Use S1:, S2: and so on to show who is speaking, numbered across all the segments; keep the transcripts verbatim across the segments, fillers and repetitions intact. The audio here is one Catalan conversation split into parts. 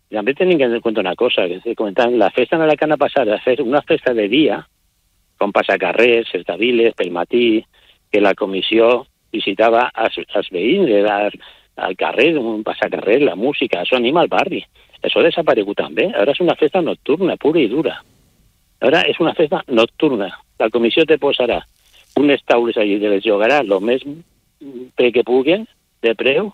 S1: I també tenim que tenir en compte una cosa, que comentant, la festa en Alacant ha passat a fer una festa de dia, com passacarrers, cercaviles, pel matí, que la comissió visitava els, els veïns, era al carrer, un passacarrer, la música, això anima al barri. Això ha desaparegut també. Ara és una festa nocturna, pura i dura. Ara és una festa nocturna. La comissió te posarà unes taules allí, te les llogarà el més que puguen, de preu,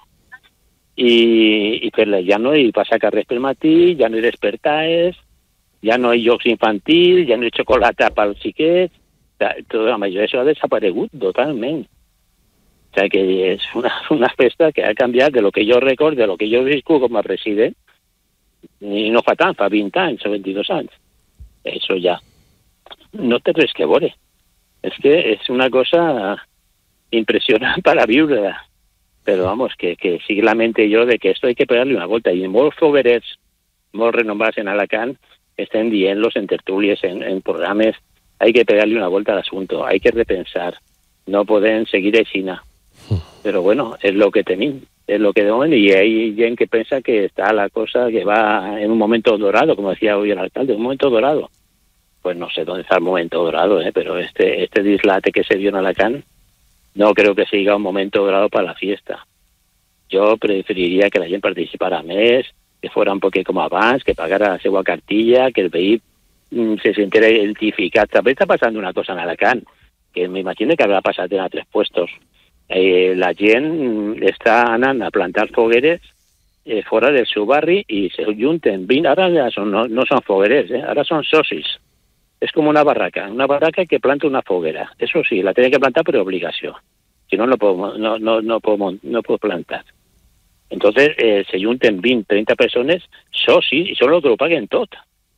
S1: i, i per la, ja no hi passa carrers pel matí, ja no hi despertaes, ja no hi jocs infantils, ja no hi xocolata pels xiquets, tot la majoria d'això ha desaparegut totalment. O sigui que és una, una festa que ha canviat de lo que jo recordo, de lo que jo he viscut com a president, i no fa tant, fa vint anys o vint-i-dos anys. Això ja no té res que veure. És que és una cosa impressionant per a viure. Però, vamos, que, que sí lamente jo de que esto hay que pegarle una volta. I molts foguerets, molts renombrats en Alacant, estem dient-los en tertúlies, en, en programes, hay que pegarle una volta al asunto, hay que repensar. No podem seguir així. Però, bueno, és lo que tenim. Es lo que donen, y hay gente que piensa que está la cosa que va en un momento dorado, como decía hoy el alcalde, un momento dorado. Pues no sé dónde está el momento dorado, ¿eh? Pero este este dislate que se dio en Alacant no creo que siga un momento dorado para la fiesta. Yo preferiría que la gente participara más, que fuera un poquito como abans, que pagara la seva cartilla, que el veí mm, se sintiera identificado. También está pasando una cosa en Alacant, que me imagino que habrá pasado en tres puestos. Eh, la gent està anant a plantar fogueres eh, fora del seu barri i se junten vint, ara ja són, no, no són foguerers, eh, ara són socis. És com una barraca, una barraca que planta una foguera. Eso sí, la tiene que plantar por obligación. Si no, no puedo, no, no, no puedo, no puedo plantar. Entonces eh, se junten vint, trenta persones socis i són els que ho paguen tot.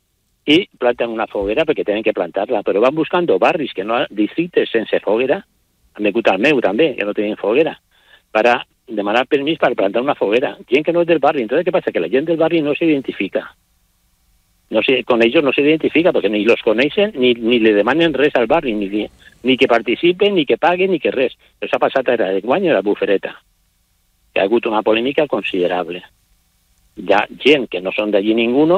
S1: I plantan una foguera perquè tenen que plantar-la, però van buscando barris que no, districtes sense foguera, han vingut al meu també, que no tenien foguera, per a demanar permís per plantar una foguera. Gent que no és del barri. Entonces, què passa? Que la gent del barri no s'identifica. No sé, con ellos no s'identifica, perquè ni los coneixen, ni, ni le demanen res al barri, ni, ni que participen, ni que paguen, ni que res. Això ha passat ara de guany a la bufereta, que ha hagut una polèmica considerable. Hi ha gent que no són d'allí ninguno,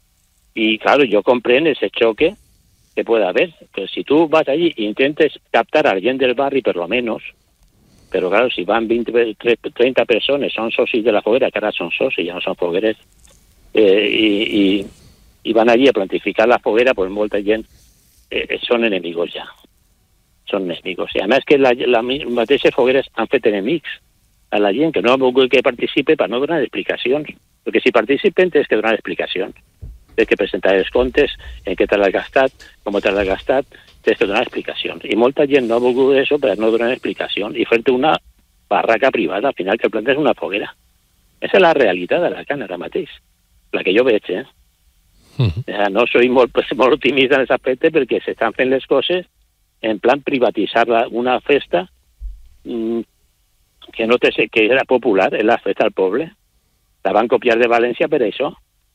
S1: i, claro, jo comprendo ese choque que puede haber, pero si tú vas allí e intentes captar a alguien del barrio, por lo menos, pero claro, si van veinte, treinta personas, son socios de la foguera, que ahora son socios, ya no son fogueres, eh, y, y, y van allí a plantificar la foguera, pues molta gent eh, son enemigos ya, son enemigos. Y además que la, la mateixa fogueres han fet enemics a la gent que no ha volgut que participe per no donar explicacions, perquè si participen tens que donar explicacions. Tens que presentar els comptes, en què te l'has gastat, com te l'has gastat, tens que donar explicacions. I molta gent no ha volgut això per no donar explicacions i fer-te una barraca privada, al final que plantes una foguera. Esa és la realitat de Alacant ara mateix, la que jo veig, eh? Uh-huh. No soy molt, molt optimista en aquest aspecte perquè s'estan fent les coses en plan privatitzar una festa mmm, que no té, que era popular, és la festa al poble. La van copiar de València per això.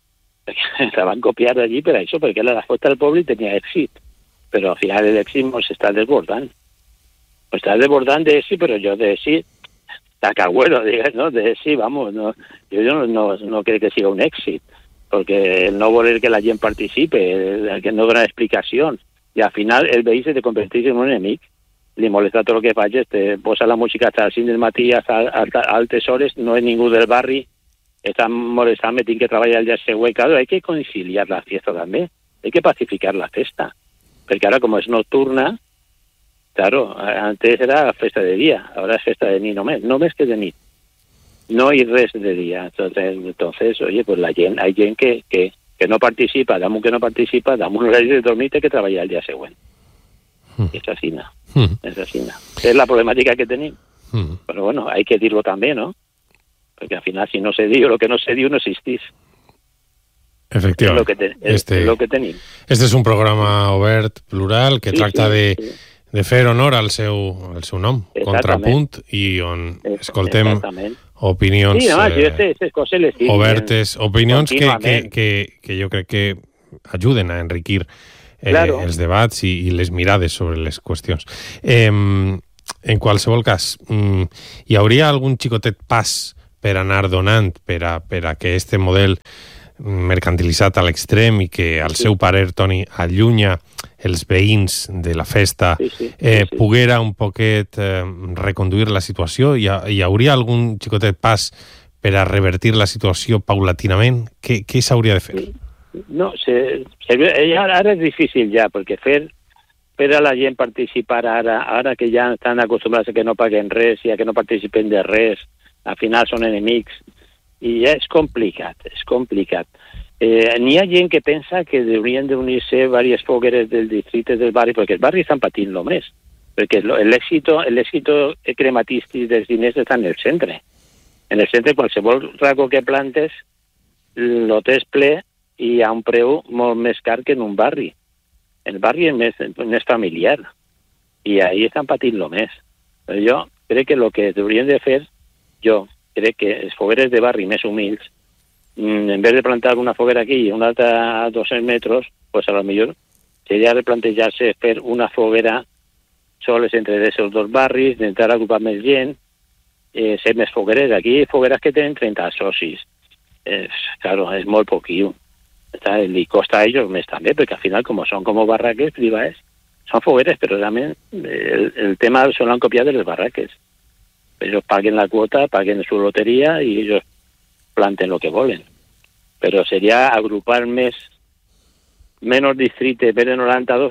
S1: La van copiar d'allí per això, perquè la festa del poble tenia èxit, però al final l'èxit ens està desbordant. Ens està desbordant d'èxit, però jo d'èxit, d'acagüero, digues, no? D'èxit, vamos, no, jo no, no, no crec que sigui un èxit, perquè el no voler que la gent participe, el que no dona explicacions, i al final el veí se te converteix en un enemic, li molesta tot el que faig, te posa la música hasta les cinc del matí, hasta altes hores, no és ningú del barri, están molestando, me tienen que trabajar el día següent. Claro, hay que conciliar la fiesta también, hay que pacificar la fiesta, porque ahora como es nocturna, claro, antes era festa de día, ahora es festa de nit només, només que de nit, no hay res de día. Entonces, entonces oye, pues la gent, hay gent que, que, que no participa, dame que no participa, dame un horario de dormir que trabajar el día següent. Mm. Es así, ¿no? Mm. Es así, ¿no? Es la problemática que tenemos. Mm. Pero bueno, hay que decirlo también, ¿no? Porque al final, si no se dio, lo que no se dio no existís.
S2: Efectivament.
S1: És lo que, ten, és,
S2: este,
S1: és lo que tenim.
S2: Este és un programa obert, plural, que sí, tracta sí, de, sí. de fer honor al seu, al seu nom, Contrapunt, i on escoltem opinions
S1: sí, no, eh, aquestes coses les
S2: obertes, opinions que, que, que, que jo crec que ajuden a enriquir eh, claro. els debats i, i les mirades sobre les qüestions. Eh, en qualsevol cas, mm, hi hauria algun xicotet pas per anar donant per a, per a que este model mercantilitzat a l'extrem i que, al sí. seu parer, Toni, allunya els veïns de la festa, sí, sí, eh, sí, sí. poguera un poquet eh, reconduir la situació? Hi, ha, hi hauria algun xicotet pas per a revertir la situació paulatinament? Què, què s'hauria de fer?
S1: No, se, se, ara és difícil ja, perquè fer, fer a la gent participar ara, ara que ja estan acostumbrats a que no paguen res i a que no participen de res, al final són enemics, i ja és complicat, és complicat. Eh, N'hi ha gent que pensa que haurien d'unir-se diverses fogueres del districte del barri, perquè els barris estan patint el més, perquè l'èxit crematístic dels diners està en el centre. En el centre, qualsevol racó que plantes, lo tens ple i a un preu molt més car que en un barri. El barri és més, més familiar, i ahí estan patint el més. Però jo crec que el que haurien de fer, jo crec que els fogueres de barri més humils, en vez de plantar una foguera aquí i una altra a dos-cents metres, pues a lo millor seria replantejar-se fer una foguera soles entre aquests dos barris, intentar agrupar més gent, eh, ser més fogueres. Aquí fogueres que tenen trenta socis. Eh, claro, és molt poquillo. Està, li costa a ells més també, perquè al final, com són com barraques privades, són fogueres, però realment el, el tema se l'han copiat de les barraques. Ellos paguen la quota, paguen su lotería y ellos planten lo que volen. Pero sería agrupar més, menos distritos, en vez de noranta-dos,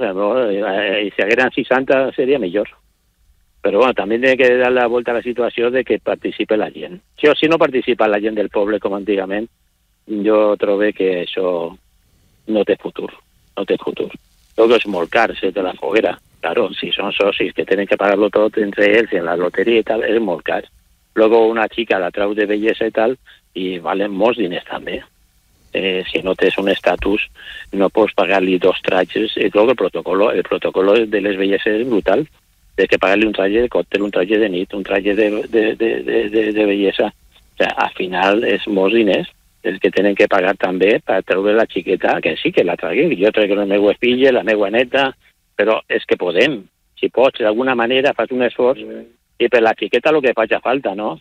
S1: y si eran seixanta sería mejor. Pero bueno, también tiene que dar la vuelta a la situación de que participe la gent. Si o si no participa la gent del poble com antigament, jo trobo que això no té futur, no té futur. Luego es molt car, ser de la foguera. Claro, si son socis que tienen que pagarlo todo entre ellos y en la lotería y tal, es molt car. Luego una chica la trau de bellesa y tal, y valen molts diners també. Eh, si no tens un estatus, no pots pagar-li dos trajes. Y luego el protocolo, el protocolo de les belleses es brutal. Tienes que pagar-li un traje de còctel, un traje de nit, un traje de, de, de, de, de, de bellesa. O sea, al final és molts diners els que tenen que pagar també per treure la xiqueta, que sí que la traguin. Jo trec la meva filla, la meva neta, però és que podem. Si pots, d'alguna manera, fas un esforç, i per la xiqueta el que faci falta, no?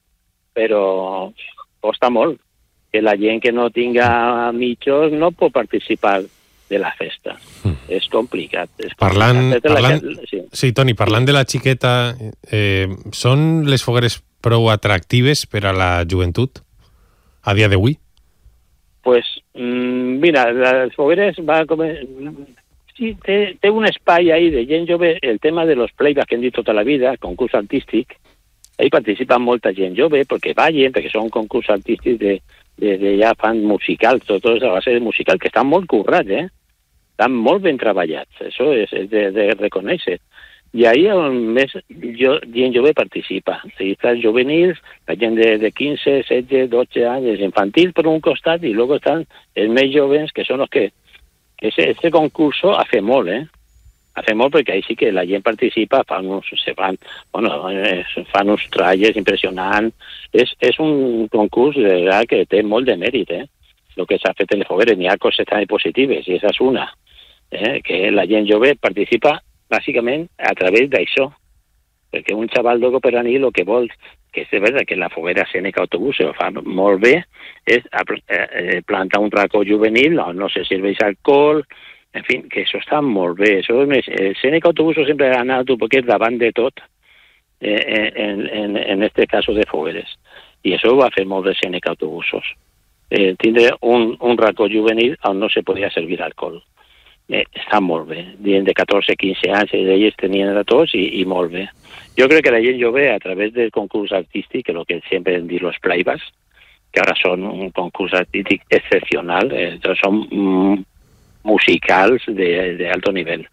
S1: Però costa molt. Que la gent que no tinga mitjos no pot participar de la festa. Mm. És complicat. És
S2: parlant,
S1: complicat.
S2: parlant,
S1: la... sí.
S2: sí, Toni, parlant de la xiqueta, eh, són les fogueres prou atractives per a la joventut a dia d'avui?
S1: Pues, mmm, mira, les fogueres va com... Sí, té, té un espai ahí de gent jove, el tema de los playbacks que hem dit tota la vida, concurs artístic, ahí participa molta gent jove, perquè ballen, perquè són concurs artístics de, de, de ja fan musicals, tot és a base de musical, que estan molt currats, eh? Estan molt ben treballats, això és, és de, de reconèixer. I ahí on més jo, gent jove participa. Están juvenils, la gent de, de quinze, setze, dotze anys, infantil per un costat, i luego estan els més joves, que són els que... Ese, ese concurso hace molt, eh? Hace molt perquè ahí sí que la gent participa, fan uns, se fan, bueno, fan uns trajes impressionants. És, és un concurs de verdad que té molt de mèrit, eh? El que s'ha fet en les fogueres, n'hi ha coses tan positives, i esa és una, eh? Que la gent jove participa bàsicament a través d'això, perquè un xaval loco per a mi el que vol, que és veritat que la foguera Sèneca Autobús ho fa molt bé, és eh, plantar un racó juvenil on no se serveix alcohol, en fi, que això està molt bé. Això és, el Sèneca Autobús sempre ha anat un poquet davant de tot eh, en, en, en este caso de fogueres, i això ho va fer molt de Sèneca Autobusos. Eh, tindre un, un racó juvenil on no se podia servir alcohol. Eh, està molt bé. De catorze a quinze anys ells tenien de tots i, i molt bé. Jo crec que la gent jove, a través del concurs artístic, que el que sempre hem dit los playbacks, que ara són un concurs artístic excepcional, eh, són mm, musicals de, de alto nivell.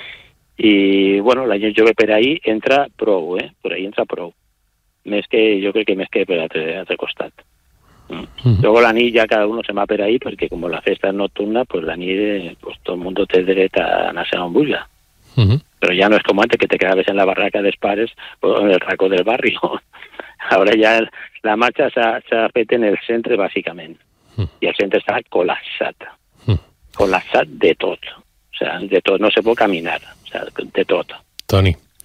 S1: I, bueno, la gent jove per ahí entra prou, eh? Per ahí entra prou. Més que, jo crec que més que per altre, altre costat. Mm. Uh-huh. Luego la nit ya cada uno se va per ahí, porque como la fiesta es nocturna, pues la nit, pues todo el mundo té dret a anar-se on vulgui. Uh-huh. Pero ya no es como antes, que te quedabas en la barraca de pares o en el raco del barrio. Ahora ya la marcha s'ha fet en el centre, bàsicament. Uh-huh. I el centre està col·lapsat. Uh-huh. Col·lapsat de tot. O sea, de tot. No se pot caminar. O sea, de tot.
S2: Toni,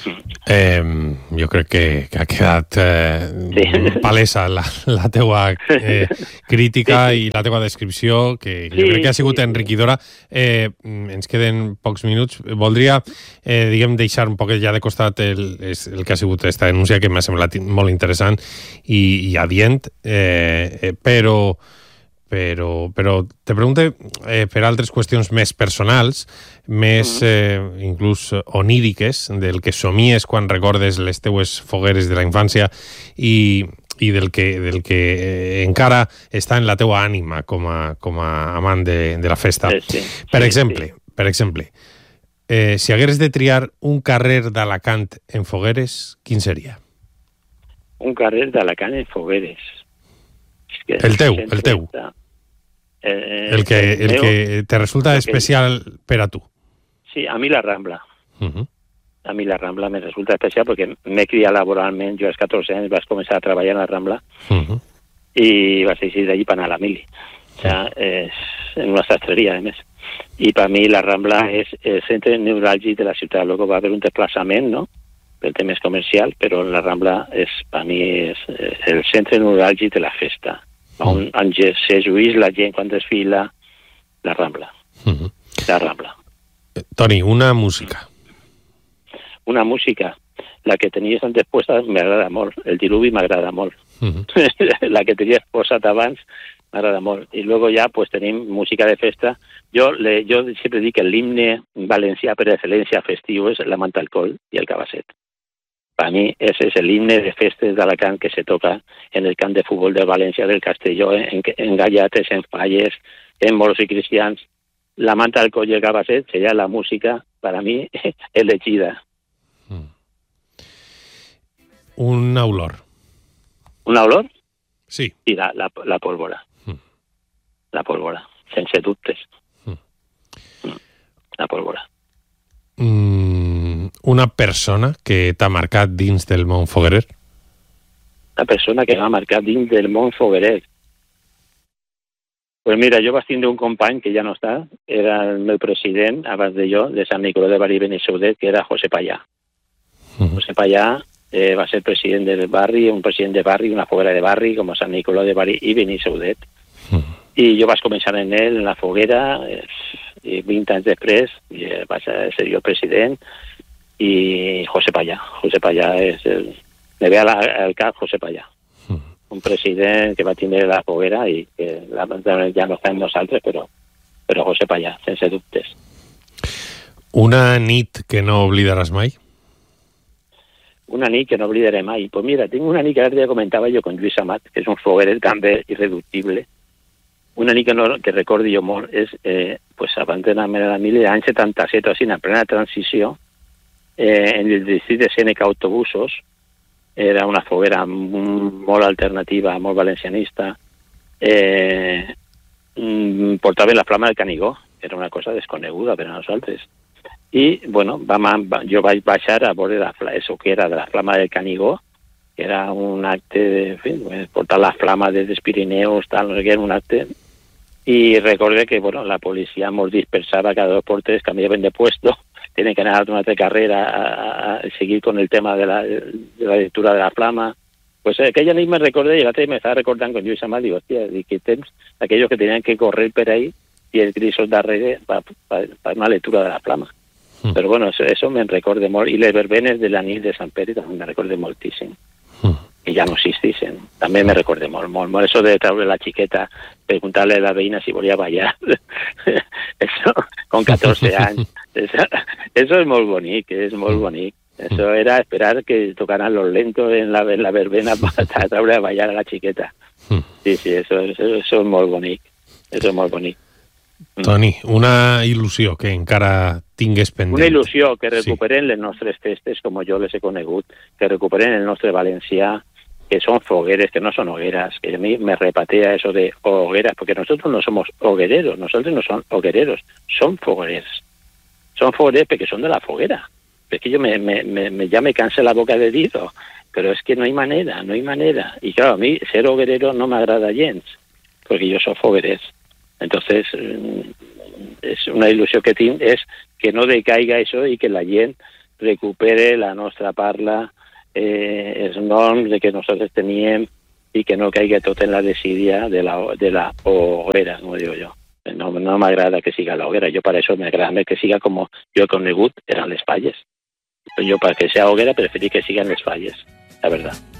S2: Eh, jo crec que, que ha quedat eh, sí. palesa la, la teua eh, crítica sí, sí. i la teua descripció, que jo sí, crec que ha sigut sí, enriquidora. Eh, ens queden pocs minuts. Voldria, eh, diguem, deixar un poc ja de costat el, el que ha sigut aquesta denúncia, que m'ha semblat molt interessant i, i adient, eh, però... Però, però te pregunto eh, per altres qüestions més personals, més eh, inclús oníriques, del que somies quan recordes les teues fogueres de la infància i, i del que, del que eh, encara està en la teua ànima com a, com a amant de, de la festa. Sí, sí, per exemple, sí. per exemple eh, si hagueres de triar un carrer d'Alacant en fogueres, quin seria?
S1: Un carrer d'Alacant en fogueres.
S2: Es que el teu, el teu. Està... Eh, el que, el, el que te resulta especial que... per a tu.
S1: Sí, a mi la Rambla. Uh-huh. A mi la Rambla me resulta especial perquè m'he criat laboralment. Jo als catorze anys vaig començar a treballar a la Rambla uh-huh. i vaig decidir d'allí per anar a la Mili. O sea, és en una sastreria, a més. I per mi la Rambla és el centre neuràlgic de la ciutat. Luego va haver un desplaçament, no?, pel tema comercial, però la Rambla és, per mi, és el centre neuràlgic de la festa. On, on se lluís la gent quan desfila, la Rambla. Uh-huh. La Rambla.
S2: Toni, una música.
S1: Una música. La que tenies antes puesta m'agrada molt. El diluvi m'agrada molt. Uh-huh. La que tenies posat abans m'agrada molt. I luego ya pues tenim música de festa. Jo, le, jo sempre dic que l'himne valencià per excel·lència festiu és la manta alcohol i el cabasset. Para mí ese es el himne de festes d'Alacant que se toca en el camp de futbol de València, del Castelló, en, en Gallates, en Falles, en moros y cristians. La manta alcohol y el cabasset sería la música, para mí, elegida. Mm.
S2: ¿Una olor?
S1: ¿Una olor?
S2: Sí.
S1: Sí, la, la, la pólvora. Mm. La pólvora, sense dubtes. Mm. La pólvora.
S2: Mm. Una persona que t'ha marcat dins del món foguerer?
S1: Una persona que m'ha marcat dins del món foguerer? Pues mira, jo vaig tindre un company que ja no està, era el meu president, abans de jo, de Sant Nicolò de Bari i Benisseudet, que era José Payá. Uh-huh. José Payá eh, va ser president del barri, un president de barri, una foguera de barri, com a Sant Nicolò de Bari i Benisseudet. Uh-huh. I jo vaig començar en ell, en la foguera, eh, i vint anys després eh, vaig ser jo president, i José Payá. José Payá és el... Me ve al cap José Payá. Mm. Un president que va tindre la foguera i que la, ja no està amb nosaltres, però, però José Payá, sense dubtes.
S2: Una nit que no oblidaràs mai?
S1: Una nit que no oblidaré mai. Pues mira, tinc una nit que ara ja comentava jo con Lluís Amat, que és un fogueret també irreductible. Una nit que, no, que recordo jo molt és, eh, pues abans d'anar a la Mili, l'any setanta-set, o sigui, en plena transició, Eh, en el districte de Sèneca Autobusos, era una foguera molt alternativa, molt valencianista, eh, portava la flama del Canigó, era una cosa desconeguda per a nosaltres. I, bueno, vam, jo vaig baixar a veure la, eso que era de la flama del Canigó, que era un acte de, en fin, portar la flama des dels Pirineus, tal, no sé què, era un acte. I recordé que, bueno, la policia molt dispersava cada dos por tres, canviaven de puesto, tienen que anar a una altra carrera a, a seguir con el tema de la, de la lectura de la flama. Pues aquella nit me recordé y la me estaba recordando con Lluís Amat, digo, hostia, que temps, aquellos que tenían que correr per ahí y el grisos darrere para pa, pa una lectura de la flama. Mm. Pero bueno, eso, eso me recordé molt. I les verbenes de la nit de Sant Pere també me recordé moltíssim. Mm. Que ja no existissin. També me recordé molt, molt, molt. Eso de traure la xiqueta, preguntarle a la veïna si volia ballar. Eso, con catorze anys. Eso, eso es molt bonic, és molt bonic. Eso era esperar que tocaran los lentos en la, en la verbena para traure a ballar a la xiqueta. Sí, sí, eso, eso, eso és molt bonic. Eso és molt bonic.
S2: Toni, una il·lusió que encara tingues pendent.
S1: Una il·lusió que recuperen sí. les nostres festes, com jo les he conegut, que recuperen el nostre valencià, que son fogueres, que no son hogueras, que a mí me repatea eso de hogueras, porque nosotros no somos hoguereros, nosotros no son hoguereros, son fogueros. Son fogueros porque son de la foguera. Es que yo me, me, me, me, ya me cansa la boca de dir-ho, pero es que no hay manera, no hay manera. Y claro, a mí ser hoguerero no m'agrada gens, porque yo soy fogueres. Entonces, es una ilusión que tinc, es que no decaiga eso y que la gent recupere la nostra parla, eh, els noms de que nosaltres teníem i que no caigui tot en la desídia de la, de la hoguera, com digo jo. No, no m'agrada que siga la hoguera, jo per això m'agrada més que siga com jo he conegut, eren les falles. Jo, per que sea hoguera, preferir que sigan les falles, la verdad.